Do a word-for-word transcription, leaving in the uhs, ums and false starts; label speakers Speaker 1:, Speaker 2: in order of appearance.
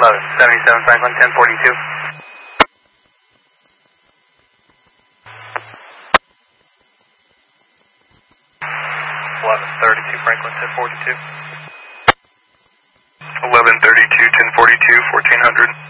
Speaker 1: eleven seventy-seven Franklin, ten forty-two. eleven thirty-two Franklin, ten forty-two.
Speaker 2: eleven thirty-two, ten forty-two, fourteen hundred.